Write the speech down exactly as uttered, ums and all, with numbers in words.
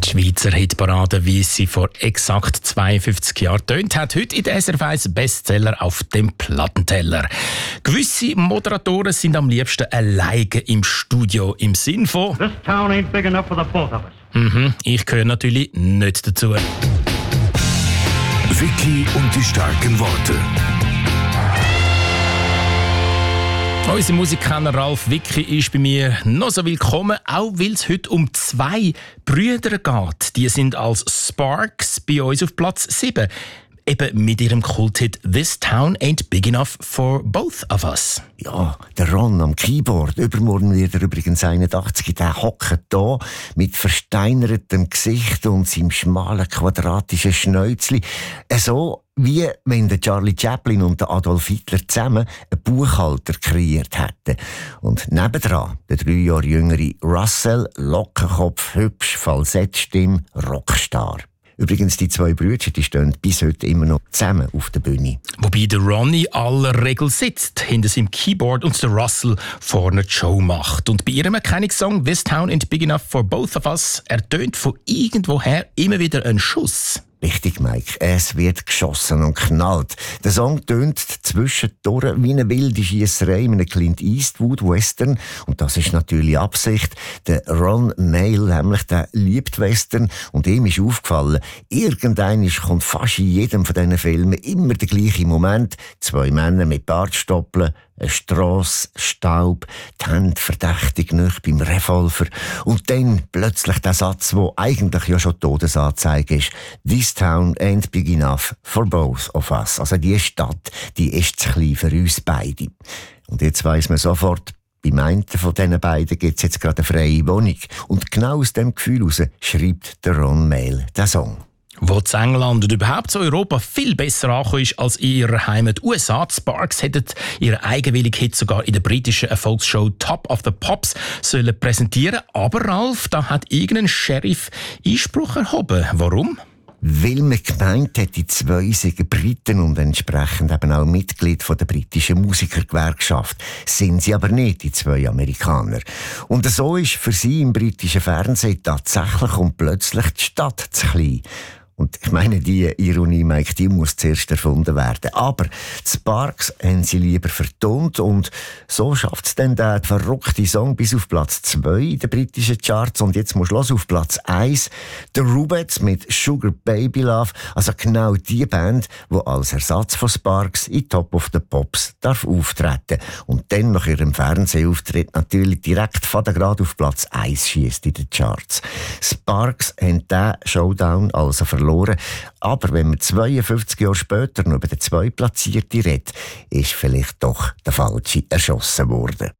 Die Schweizer Hitparade, wie sie vor exakt zweiundfünfzig Jahren tönt, hat heute in der S R F eins Bestseller auf dem Plattenteller. Gewisse Moderatoren sind am liebsten alleine im Studio im Sinn von This town ain't big enough for the both of us. Mhm, ich gehöre natürlich nicht dazu. Vicky und die starken Worte. Unser Musikkenner Ralf Vicky ist bei mir noch so willkommen, auch weil es heute um zwei Brüder geht. Die sind als Sparks bei uns auf Platz sieben. Eben mit ihrem Kulthit «This Town Ain't Big Enough for Both of Us». Ja, der Ron am Keyboard, übermorgen wird er übrigens einundachtzig, der hockt da mit versteinertem Gesicht und seinem schmalen, quadratischen Schnäuzli. So wie wenn der Charlie Chaplin und der Adolf Hitler zusammen einen Buchhalter kreiert hätten. Und nebendran der drei Jahre jüngere Russell, Lockenkopf, hübsch, Falsettstimme, Rockstar. Übrigens, die zwei Brüder, die stehen bis heute immer noch zusammen auf der Bühne. Wobei der Ronnie aller Regel sitzt, hinter seinem Keyboard und der Russell vorne die Show macht. Und bei ihrem Erkennungssong «This Town Ain't Big Enough for Both of Us» ertönt von irgendwoher immer wieder ein Schuss. Richtig, Mike. Es wird geschossen und knallt. Der Song tönt zwischendurch wie eine wilde Schiesserei in einem Clint Eastwood Western. Und das ist natürlich Absicht. Der Ron Mail, nämlich, der liebt Western. Und ihm ist aufgefallen, irgendwann kommt fast in jedem von diesen Filmen immer der gleiche Moment. Zwei Männer mit Bartstoppeln, eine Strasse, Staub, die Hände verdächtig nahe beim Revolver. Und dann plötzlich der Satz, der eigentlich ja schon Todesanzeige ist. «This town ain't big enough for both of us». Also die Stadt, die ist zu klein für uns beide. Und jetzt weiss man sofort, beim einen von diesen beiden gibt es jetzt gerade eine freie Wohnung. Und genau aus diesem Gefühl heraus schreibt der Ron Mail den Song. Wo zu England und überhaupt zu Europa viel besser angekommen ist als in ihrer Heimat U S A. Die Sparks hätten ihren eigenwilligen Hit sogar in der britischen Erfolgsshow Top of the Pops sollen präsentieren. Aber Ralf, da hat irgendein Sheriff Einspruch erhoben. Warum? Weil man gemeint hat, die zwei seien Briten und entsprechend eben auch Mitglied von der britischen Musikergewerkschaft. Sind sie aber nicht, die zwei Amerikaner. Und so ist für sie im britischen Fernsehen tatsächlich und plötzlich die Stadt zu klein. Und ich meine, die Ironie, Mike, die muss zuerst erfunden werden. Aber die Sparks haben sie lieber vertont und so schafft es dann der verrückte Song bis auf Platz zwei in den britischen Charts. Und jetzt musst du hören, auf Platz eins The Rubettes mit «Sugar Baby Love». Also genau die Band, die als Ersatz von Sparks in «Top of the Pops» darf auftreten. Und dann nach ihrem Fernsehauftritt natürlich direkt fadengrad auf Platz eins schiesst in den Charts. Sparks haben diesen Showdown also verloren. Aber wenn man zweiundfünfzig Jahre später noch über den Zweitplatzierten redet, ist vielleicht doch der Falsche erschossen worden.